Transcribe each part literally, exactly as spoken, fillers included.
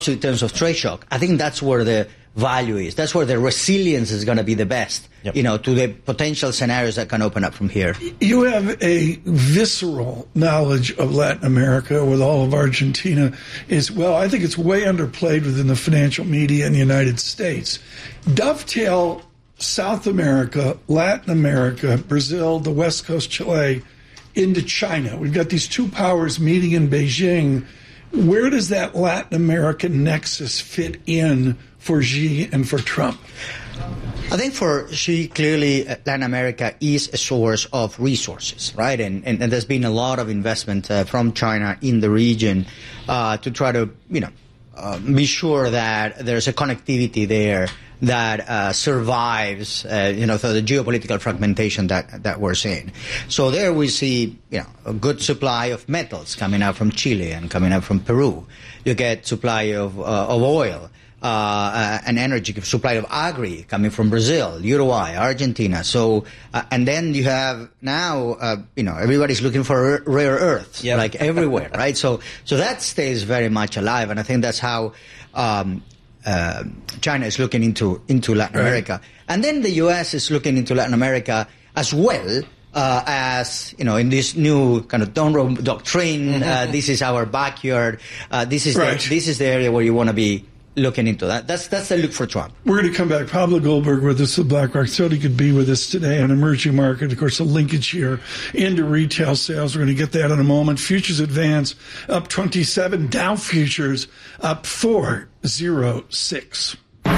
in terms of trade shock, I think that's where the value is. That's where the resilience is going to be the best, yep. you know, to the potential scenarios that can open up from here. You have a visceral knowledge of Latin America with all of Argentina as well. I think it's way underplayed within the financial media in the United States. Dovetail South America, Latin America, Brazil, the West Coast, Chile, into China. We've got these two powers meeting in Beijing. Where does that Latin American nexus fit in for Xi and for Trump? I think for Xi, clearly, Latin America is a source of resources, right? And, and, and there's been a lot of investment uh, from China in the region uh, to try to, you know, uh, be sure that there's a connectivity there that uh, survives, uh, you know, through the geopolitical fragmentation that that we're seeing. So there we see, you know, a good supply of metals coming out from Chile and coming out from Peru. You get supply of uh, of oil, uh, uh, and energy supply of agri coming from Brazil, Uruguay, Argentina. So uh, and then you have now, uh, you know, everybody's looking for rare earths, yep. like everywhere, right? So so that stays very much alive, and I think that's how. Um, Uh, China is looking into into Latin right. America, and then the U S is looking into Latin America as well uh, as you know in this new kind of Monroe doctrine. Mm-hmm. Uh, this is our backyard. Uh, this is right. the, this is the area where you want to be looking into. That. That's that's the look for Trump. We're going to come back. Pablo Goldberg with us at BlackRock. Thought he could be with us today on emerging market. Of course, the linkage here into retail sales. We're going to get that in a moment. Futures advance up twenty-seven. Dow futures up four oh six.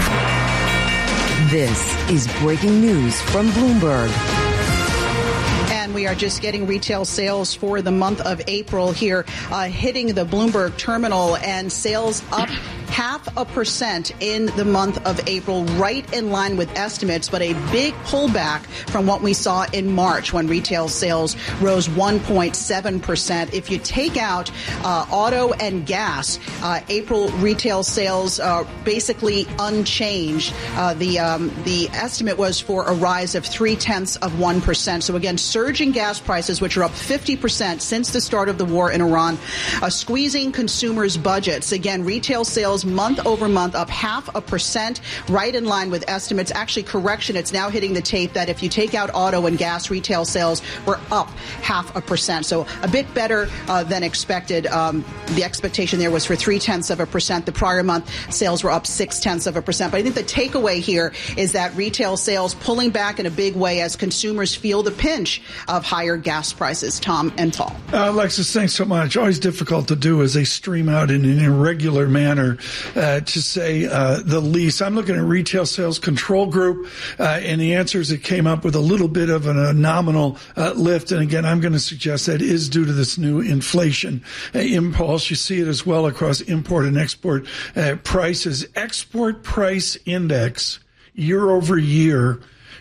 This is breaking news from Bloomberg. And we are just getting retail sales for the month of April here, uh, hitting the Bloomberg terminal, and sales up half a percent in the month of April, right in line with estimates, but a big pullback from what we saw in March when retail sales rose one point seven percent. If you take out uh, auto and gas, uh, April retail sales are basically unchanged. Uh, the um, the estimate was for a rise of three tenths of one percent. So again, surging gas prices, which are up fifty percent since the start of the war in Iran, uh, squeezing consumers' budgets. Again, retail sales month over month up half a percent, right in line with estimates. Actually, correction, it's now hitting the tape that if you take out auto and gas, retail sales were up half a percent. So a bit better uh, than expected. Um, the expectation there was for three tenths of a percent. The prior month, sales were up six tenths of a percent. But I think the takeaway here is that retail sales pulling back in a big way as consumers feel the pinch of higher gas prices. Tom and Paul. Uh, Alexis, thanks so much. Always difficult to do as they stream out in an irregular manner. Uh, to say uh, the least. I'm looking at retail sales control group, uh, and the answers that came up with a little bit of an, a nominal uh, lift. And again, I'm going to suggest that is due to this new inflation uh, impulse. You see it as well across import and export uh, prices. Export price index year over year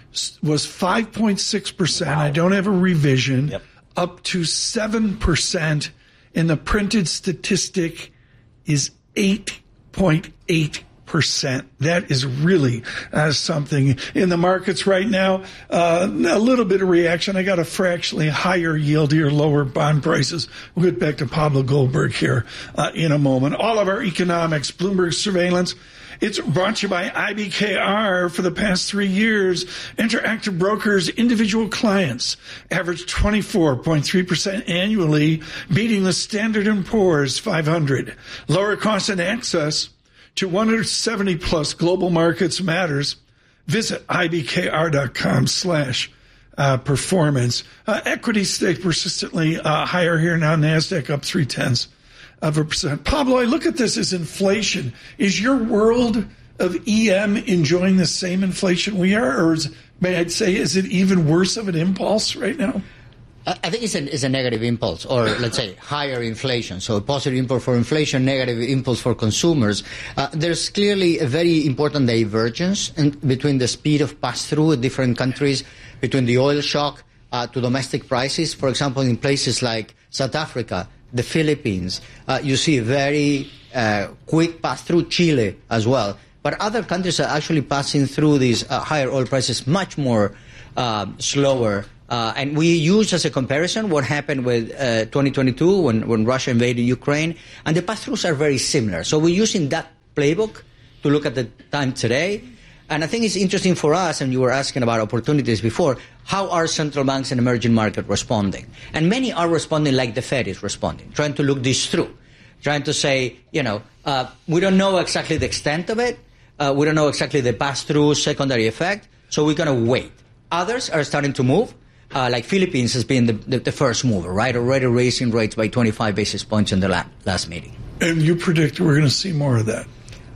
was five point six percent. Wow. I don't have a revision. Yep. Up to seven percent. And the printed statistic is eight point eight percent. That is really uh, something in the markets right now. Uh, a little bit of reaction. I got a fractionally higher yield here, lower bond prices. We'll get back to Pablo Goldberg here uh, in a moment. All of our economics, Bloomberg Surveillance. It's brought to you by I B K R. For the past three years, Interactive Brokers individual clients averaged twenty-four point three percent annually, beating the Standard and Poor's five hundred. Lower cost and access to one hundred seventy plus global markets matters. Visit ibkr.com slash uh, performance. Uh, equity stay persistently uh, higher here now. NASDAQ up three tenths of a percent. Pablo, I look at this as inflation. Is your world of E M enjoying the same inflation we are, or is, may I say, is it even worse of an impulse right now? I think it's a, it's a negative impulse, or let's say higher inflation. So a positive impulse for inflation, negative impulse for consumers. Uh, there's clearly a very important divergence in, between the speed of pass-through in different countries, between the oil shock uh, to domestic prices. For example, in places like South Africa, the Philippines, uh, you see a very uh, quick pass-through. Chile as well. But other countries are actually passing through these uh, higher oil prices much more uh, slower Uh, and we use as a comparison what happened with uh, twenty twenty-two when, when Russia invaded Ukraine. And the pass-throughs are very similar. So we're using that playbook to look at the time today. And I think it's interesting for us, and you were asking about opportunities before, how are central banks and emerging markets responding? And many are responding like the Fed is responding, trying to look this through, trying to say, you know, uh, we don't know exactly the extent of it. Uh, we don't know exactly the pass-through secondary effect, so we're going to wait. Others are starting to move. Uh, like Philippines has been the, the, the first mover, right? Already raising rates by twenty-five basis points in the la- last meeting. And you predict we're going to see more of that?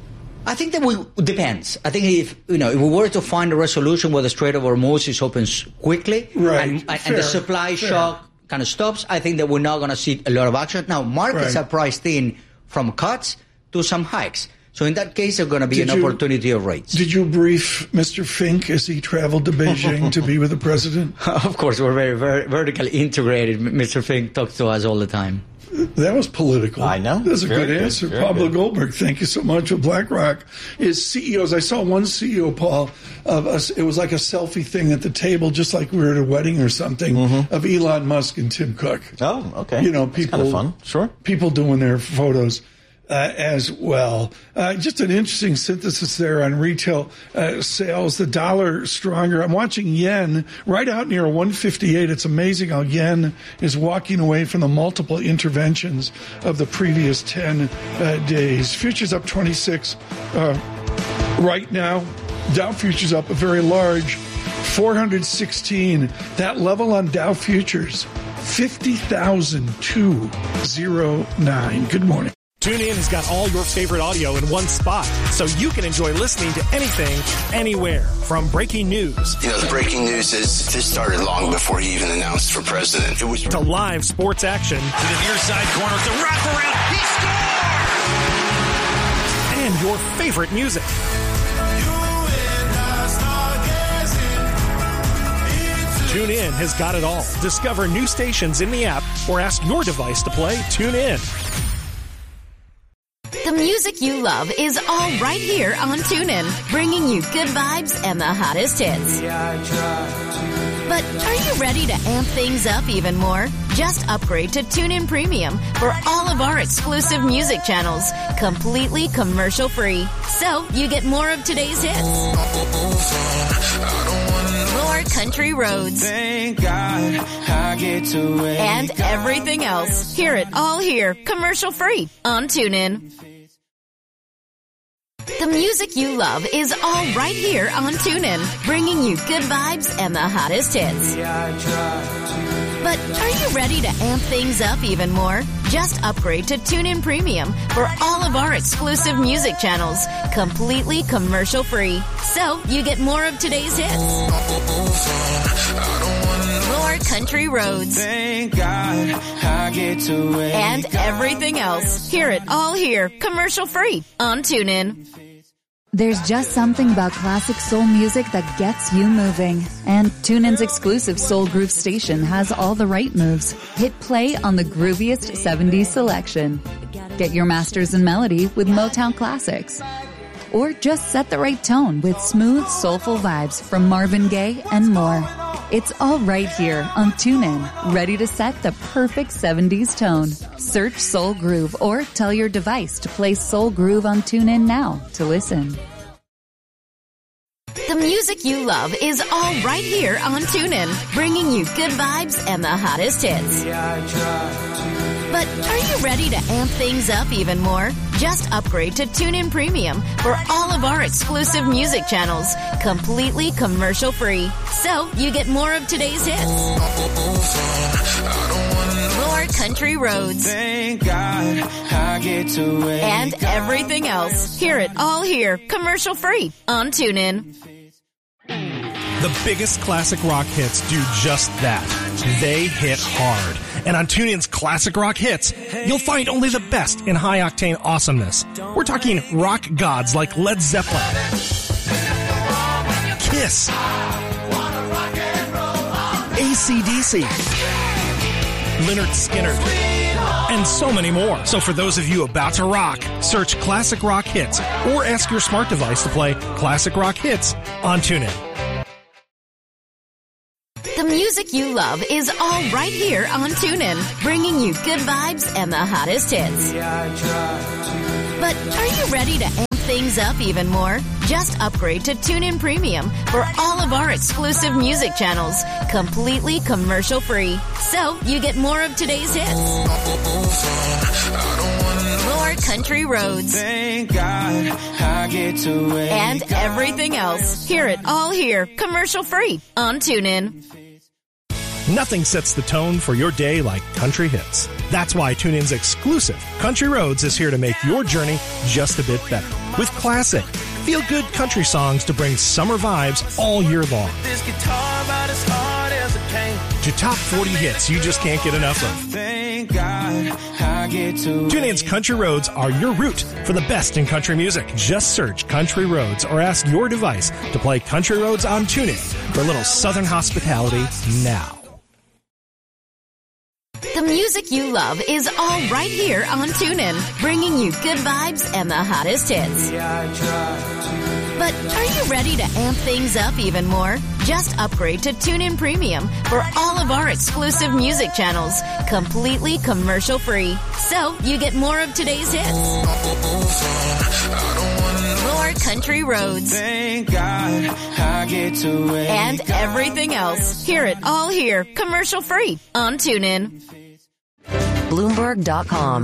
I think that we depends. I think if you know if we were to find a resolution where the Strait of Hormuz is open quickly, right. and, Fair. and the supply Fair. shock kind of stops, I think that we're not going to see a lot of action. Now, markets Right. are priced in from cuts to some hikes. So in that case, there's going to be Did an you- opportunity of rates. Did you brief Mister Fink as he traveled to Beijing to be with the president? Of course, we're very, very vertically integrated. Mister Fink talks to us all the time. That was political. I know. That's a Very good good. answer. Very Pablo good. Goldberg, thank you so much. With BlackRock is C E Os. I saw one C E O, Paul, of us. It was like a selfie thing at the table, just like we were at a wedding or something, Mm-hmm. of Elon Musk and Tim Cook. Oh, okay. You know, That's people, kind of fun. Sure. people doing their photos uh, as well. Uh, just an interesting synthesis there on retail uh, sales. The dollar stronger. I'm watching yen right out near one fifty-eight. It's amazing how yen is walking away from the multiple interventions of the previous ten uh, days. Futures up twenty-six uh, right now. Dow futures up a very large four hundred sixteen. That level on Dow futures, fifty thousand two hundred nine. Good morning. TuneIn has got all your favorite audio in one spot, so you can enjoy listening to anything, anywhere. From breaking news You know, the breaking news is this started long before he even announced for president. It was to live sports action To the near side corner, the wraparound, he scores! and your favorite music. TuneIn has got it all. Discover new stations in the app or ask your device to play TuneIn. The music you love is all right here on TuneIn, bringing you good vibes and the hottest hits. But are you ready to amp things up even more? Just upgrade to TuneIn Premium for all of our exclusive music channels, completely commercial free. So you get more of today's hits, more country roads, Thank God I get to wake and everything else. Hear it all here, commercial free on TuneIn. The music you love is all right here on TuneIn, bringing you good vibes and the hottest hits. But are you ready to amp things up even more? Just upgrade to TuneIn Premium for all of our exclusive music channels, completely commercial free. So you get more of today's hits, more country roads, Thank God I get to wake and everything else. Hear it all here, commercial free on TuneIn. There's just something about classic soul music that gets you moving. And TuneIn's exclusive Soul Groove station has all the right moves. Hit play on the grooviest seventies selection. Get your masters in melody with Motown classics. Or just set the right tone with smooth, soulful vibes from Marvin Gaye and more. It's all right here on TuneIn, ready to set the perfect seventies tone. Search Soul Groove or tell your device to play Soul Groove on TuneIn now to listen. The music you love is all right here on TuneIn, bringing you good vibes and the hottest hits. But are you ready to amp things up even more? Just upgrade to TuneIn Premium for all of our exclusive music channels, completely commercial free. So you get more of today's hits, more country roads, Thank God I get to wake and everything else. Hear it all here, commercial free on TuneIn. The biggest classic rock hits do just that. They hit hard. And on TuneIn's Classic Rock Hits, you'll find only the best in high-octane awesomeness. We're talking rock gods like Led Zeppelin, Kiss, A C D C, Lynyrd Skynyrd, and so many more. So for those of you about to rock, search Classic Rock Hits or ask your smart device to play Classic Rock Hits on TuneIn. The music you love is all right here on TuneIn, bringing you good vibes and the hottest hits. But are you ready to amp things up even more? Just upgrade to TuneIn Premium for all of our exclusive music channels, completely commercial-free. So you get more of today's hits, more country roads, Thank God I get to wake and everything else. Hear it all here, commercial-free on TuneIn. Nothing sets the tone for your day like country hits. That's why TuneIn's exclusive Country Roads is here to make your journey just a bit better. With classic, feel-good country songs to bring summer vibes all year long. This guitar about as hard as a cane. To top forty hits you just can't get enough of. Thank God I get to TuneIn's Country Roads are your route for the best in country music. Just search Country Roads or ask your device to play Country Roads on TuneIn for a little southern hospitality now. The music you love is all right here on TuneIn, bringing you good vibes and the hottest hits. But are you ready to amp things up even more? Just upgrade to TuneIn Premium for all of our exclusive music channels, completely commercial-free. So you get more of today's hits, more country roads, Thank God I get to wake and everything else. Hear it all here, commercial-free on TuneIn. Bloomberg dot com.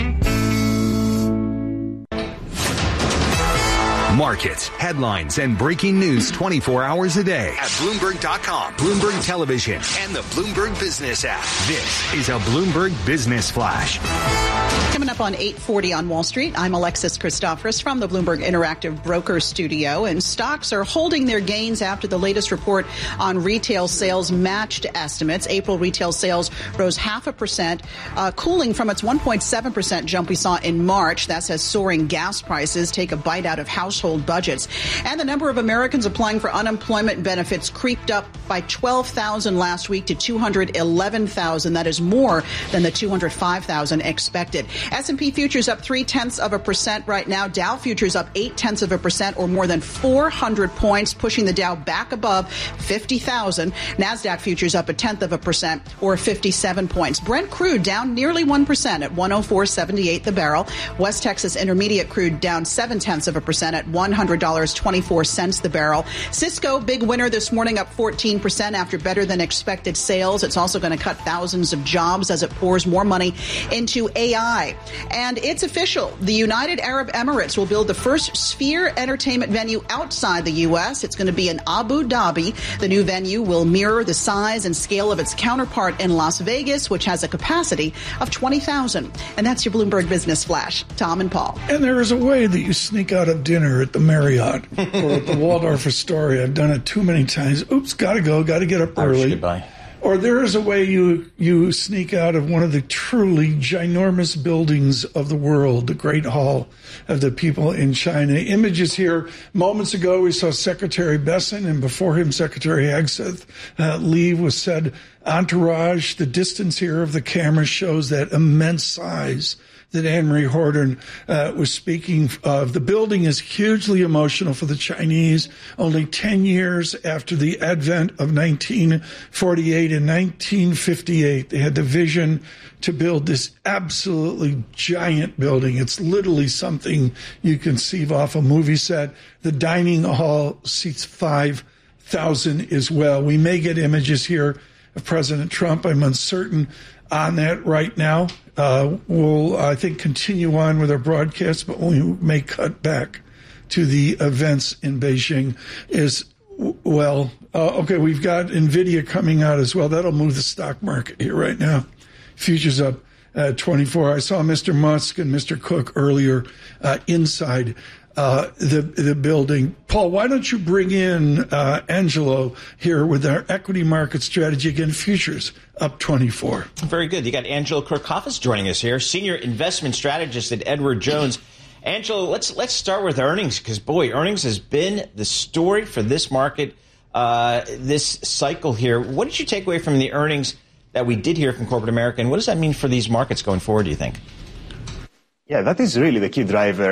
Markets, headlines, and breaking news twenty-four hours a day at Bloomberg dot com, Bloomberg Television, and the Bloomberg Business app. This is a Bloomberg Business Flash. Coming up on eight forty on Wall Street, I'm Alexis Christoforous from the Bloomberg Interactive Broker Studio, and stocks are holding their gains after the latest report on retail sales matched estimates. April retail sales rose half a percent, uh, cooling from its one point seven percent jump we saw in March. That's as soaring gas prices take a bite out of household budgets. And the number of Americans applying for unemployment benefits creeped up by twelve thousand last week to two hundred eleven thousand. That is more than the two hundred five thousand expected. S and P futures up three-tenths of a percent right now. Dow futures up eight-tenths of a percent, or more than four hundred points, pushing the Dow back above fifty thousand. NASDAQ futures up a tenth of a percent, or fifty-seven points. Brent crude down nearly one percent at one oh four seventy-eight the barrel. West Texas Intermediate crude down seven-tenths of a percent at one hundred dollars and twenty-four cents the barrel. Cisco, big winner this morning, up fourteen percent after better than expected sales. It's also going to cut thousands of jobs as it pours more money into A I. And it's official. The United Arab Emirates will build the first Sphere entertainment venue outside the U S. It's going to be in Abu Dhabi. The new venue will mirror the size and scale of its counterpart in Las Vegas, which has a capacity of twenty thousand. And that's your Bloomberg Business Flash. Tom and Paul. And there is a way that you sneak out of dinner at the Marriott or at the Waldorf Astoria. I've done it too many times. Oops, gotta go, gotta get up early. Goodbye. Or there is a way you you sneak out of one of the truly ginormous buildings of the world, the Great Hall of the People in China. Images here. Moments ago, we saw Secretary Besson, and before him, Secretary Hegseth uh, leave was said, entourage. The distance here of the camera shows that immense size that Anne-Marie Horton uh, was speaking of. The building is hugely emotional for the Chinese. Only ten years after the advent of nineteen forty-eight and nineteen fifty-eight, they had the vision to build this absolutely giant building. It's literally something you conceive off a movie set. The dining hall seats five thousand as well. We may get images here of President Trump. I'm uncertain on that right now. Uh, we'll, I think, continue on with our broadcast, but we may cut back to the events in Beijing as well. Uh, okay, we've got NVIDIA coming out as well. That'll move the stock market here right now. Futures up uh, twenty-four. I saw Mister Musk and Mister Cook earlier uh, inside uh, the the building. Paul, why don't you bring in uh, Angelo here with our equity market strategy? Again, futures up twenty-four. Very good. You got Angelo Kirkhoffis joining us here, senior investment strategist at Edward Jones. Angelo, let's let's start with earnings, because boy, earnings has been the story for this market uh, this cycle here. What did you take away from the earnings that we did hear from corporate America, and what does that mean for these markets going forward, do you think? Yeah, that is really the key driver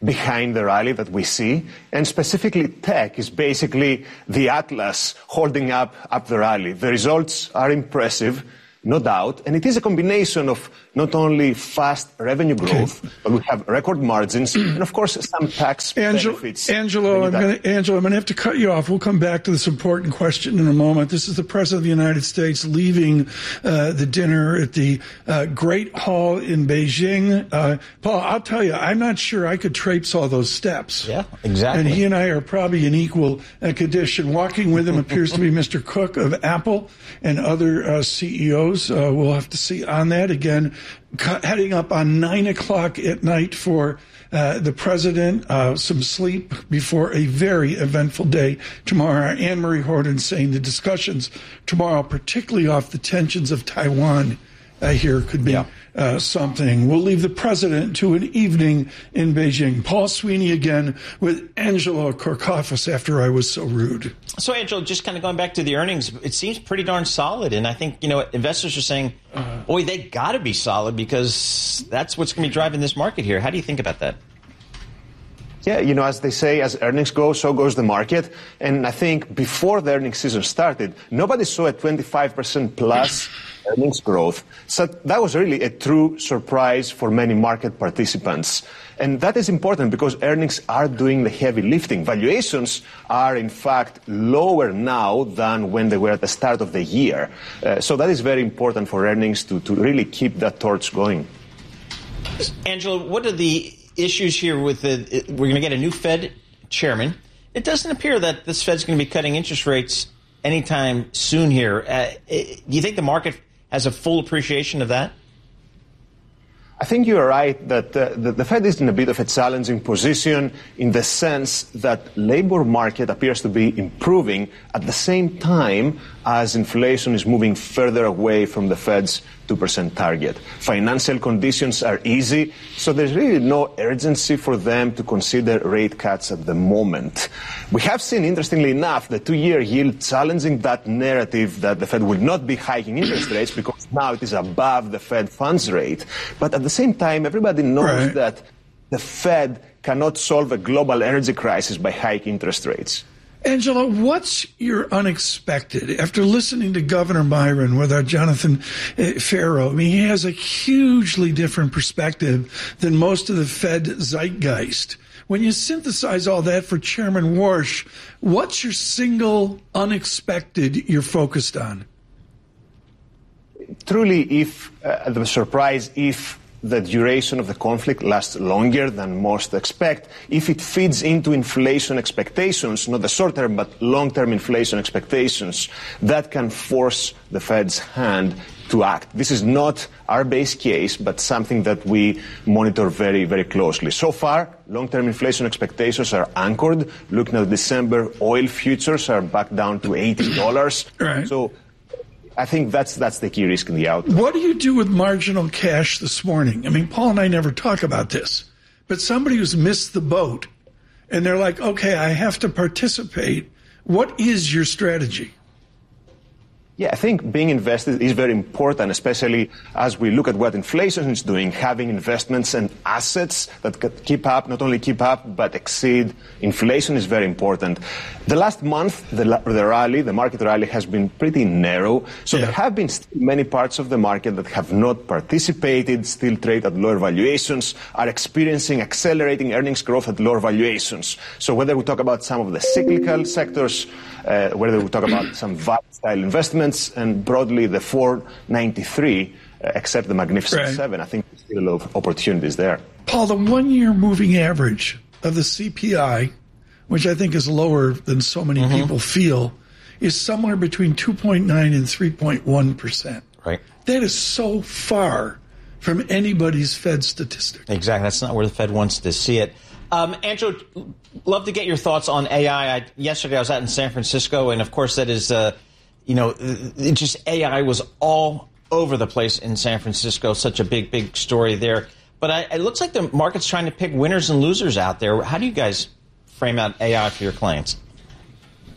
behind the rally that we see. And specifically tech is basically the atlas holding up, up the rally. The results are impressive, no doubt. And it is a combination of not only fast revenue growth, okay. but we have record margins and, of course, some tax Angelo, benefits. Angelo, I'm going to Angelo, I'm going to have to cut you off. We'll come back to this important question in a moment. This is the President of the United States leaving uh, the dinner at the uh, Great Hall in Beijing. Uh, Paul, I'll tell you, I'm not sure I could traipse all those steps. Yeah, exactly. And he and I are probably in equal uh, condition. Walking with him appears to be Mister Cook of Apple and other uh, C E Os. Uh, we'll have to see on that again. Heading up on nine o'clock at night for uh, the president, uh, some sleep before a very eventful day tomorrow. Anne-Marie Horton saying the discussions tomorrow, particularly off the tensions of Taiwan, uh, here could be yeah. uh, something. We'll leave the president to an evening in Beijing. Paul Sweeney again with Angelo Korkafas after I was so rude. So, Angelo, just kind of going back to the earnings, it seems pretty darn solid. And I think, you know, investors are saying, boy, they got to be solid because that's what's going to be driving this market here. How do you think about that? Yeah, you know, as they say, as earnings go, so goes the market. And I think before the earnings season started, nobody saw a twenty-five percent plus earnings growth. So that was really a true surprise for many market participants. And that is important because earnings are doing the heavy lifting. Valuations are, in fact, lower now than when they were at the start of the year. Uh, so that is very important for earnings to, to really keep that torch going. Angelo, what are the issues here with the, we're going to get a new Fed chairman. It doesn't appear that this Fed's going to be cutting interest rates anytime soon here. Uh, do you think the market has a full appreciation of that? I think you're right that uh, the, the Fed is in a bit of a challenging position in the sense that labor market appears to be improving at the same time as inflation is moving further away from the Fed's two percent target. Financial conditions are easy, so there's really no urgency for them to consider rate cuts at the moment. We have seen, interestingly enough, the two-year yield challenging that narrative that the Fed will not be hiking interest rates because now it is above the Fed funds rate. But at the same time, everybody knows right. that the Fed cannot solve a global energy crisis by hiking interest rates. Angela, what's your unexpected? After listening to Governor Byron with our Jonathan uh, Farrow, I mean, he has a hugely different perspective than most of the Fed zeitgeist. When you synthesize all that for Chairman Warsh, what's your single unexpected you're focused on? Truly, if uh, the surprise, if the duration of the conflict lasts longer than most expect, if it feeds into inflation expectations, not the short-term but long-term inflation expectations, that can force the Fed's hand to act. This is not our base case, but something that we monitor very, very closely. So far, long-term inflation expectations are anchored. Looking at December, oil futures are back down to eighty dollars. Right. So I think that's that's the key risk in the outlook. What do you do with marginal cash this morning? I mean, Paul and I never talk about this, but somebody who's missed the boat and they're like, okay, I have to participate. What is your strategy? Yeah, I think being invested is very important, especially as we look at what inflation is doing. Having investments and assets that can keep up, not only keep up, but exceed inflation is very important. The last month, the, the rally, the market rally has been pretty narrow. So yeah. there have been many parts of the market that have not participated, still trade at lower valuations, are experiencing accelerating earnings growth at lower valuations. So whether we talk about some of the cyclical sectors, uh, whether we talk about some value-style investments, and broadly the four ninety-three, uh, except the Magnificent right. Seven, I think there's still a lot of opportunities there. Paul, the one-year moving average of the C P I, which I think is lower than so many mm-hmm. people feel, is somewhere between two point nine and three point one percent. Right. That is so far from anybody's Fed statistic. Exactly. That's not where the Fed wants to see it. Um, Andrew, love to get your thoughts on A I. I. Yesterday I was out in San Francisco, and of course that is, uh, you know, it just A I was all over the place in San Francisco. Such a big, big story there. But I, it looks like the market's trying to pick winners and losers out there. How do you guys frame out A I for your clients?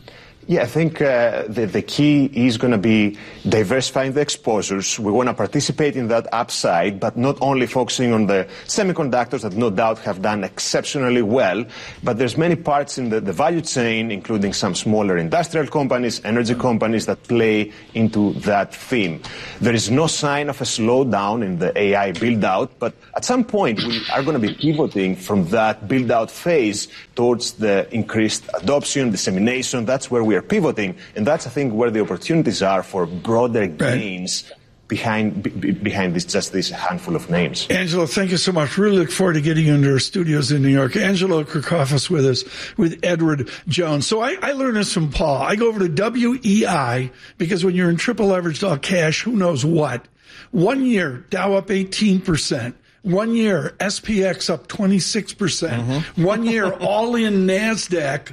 Yeah, I think uh, the, the key is going to be diversifying the exposures. We want to participate in that upside, but not only focusing on the semiconductors that no doubt have done exceptionally well, but there's many parts in the, the value chain, including some smaller industrial companies, energy companies that play into that theme. There is no sign of a slowdown in the A I build-out, but at some point we are going to be pivoting from that build-out phase towards the increased adoption, dissemination. That's where we are pivoting, and that's, I think, where the opportunities are for broader gains right. behind be, behind this, just this handful of names. Angelo, thank you so much. Really look forward to getting you into our studios in New York. Angelo Kirkofis with us, with Edward Jones. So I, I learned this from Paul. I go over to W E I, because when you're in triple leveraged all cash, who knows what. One year, Dow up eighteen percent. One year, S P X up twenty-six percent. Mm-hmm. One year, all-in NASDAQ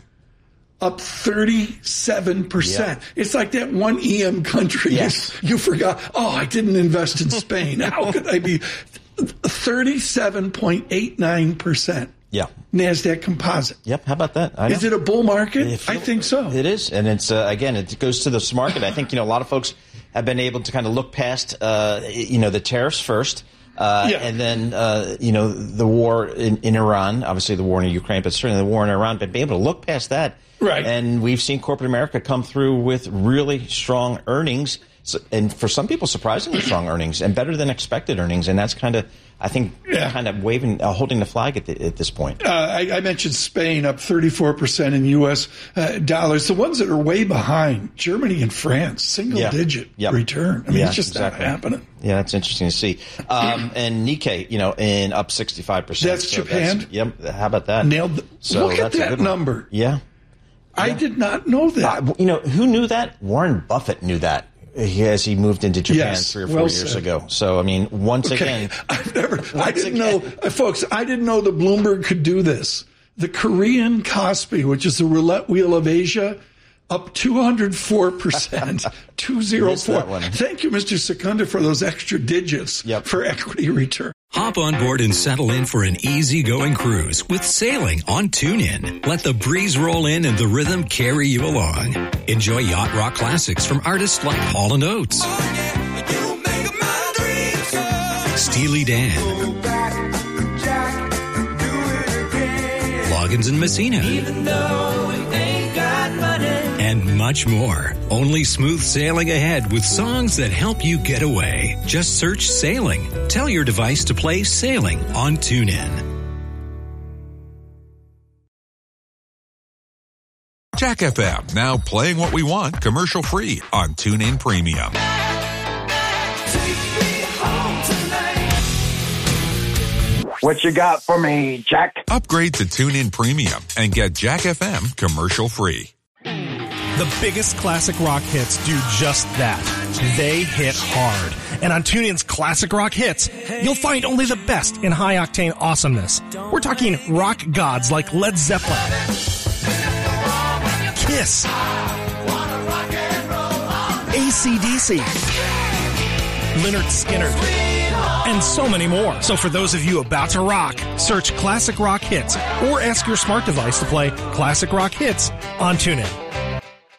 up thirty-seven percent. Yep. It's like that one E M country. Yes. You, you forgot, oh, I didn't invest in Spain. How could I be? thirty-seven point eight nine percent. Yeah. NASDAQ composite. Yep. How about that? I is it a bull market? Feel, I think so. It is. And it's, uh, again, it goes to this market. I think, you know, a lot of folks have been able to kind of look past, uh, you know, the tariffs first. Uh, yeah. And then, uh, you know, the war in, in Iran, obviously the war in Ukraine, but certainly the war in Iran, but be able to look past that. Right. And we've seen corporate America come through with really strong earnings. So, and for some people, surprisingly strong earnings and better than expected earnings. And that's kind of, I think, yeah. kind of waving, uh, holding the flag at, the, at this point. Uh, I, I mentioned Spain up thirty-four percent in U S uh, dollars. The ones that are way behind, Germany and France, single yeah. digit yep. return. I mean, yeah, it's just exactly. not happening. Yeah, that's interesting to see. Um, and Nikkei, you know, in up sixty-five percent. That's so Japan? That's, yep. How about that? Nailed the, so look at that number. Yeah. I yeah. did not know that. Uh, you know, who knew that? Warren Buffett knew that. As he moved into Japan yes, three or four well years said. ago. So, I mean, once okay. again. I've never, I didn't again. know, uh, folks, I didn't know that Bloomberg could do this. The Korean Kospi, which is the roulette wheel of Asia, up two hundred four percent, two oh four. Thank you, Mister Secunda, for those extra digits yep. for equity return. Hop on board and settle in for an easygoing cruise with sailing on TuneIn. Let the breeze roll in and the rhythm carry you along. Enjoy yacht rock classics from artists like Hall and Oates, oh, yeah, Steely Dan, Loggins and Messina, even though we ain't got money, and much more. Only smooth sailing ahead with songs that help you get away. Just search Sailing. Tell your device to play Sailing on TuneIn. Jack F M, now playing what we want commercial free on TuneIn Premium. What you got for me, Jack? Upgrade to TuneIn Premium and get Jack F M commercial free. The biggest classic rock hits do just that. They hit hard. And on TuneIn's Classic Rock Hits, you'll find only the best in high-octane awesomeness. We're talking rock gods like Led Zeppelin, Kiss, A C D C, Lynyrd Skynyrd, and so many more. So for those of you about to rock, search Classic Rock Hits or ask your smart device to play Classic Rock Hits on TuneIn.